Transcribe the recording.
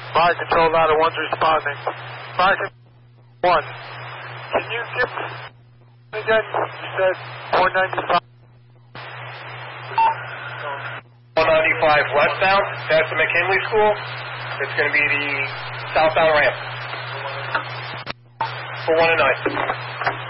Fire control ladder 1's responding. Fire control 1. Can you give again? You said 495. 195 westbound, past the McKinley School. It's going to be the southbound ramp. For 1 and 9.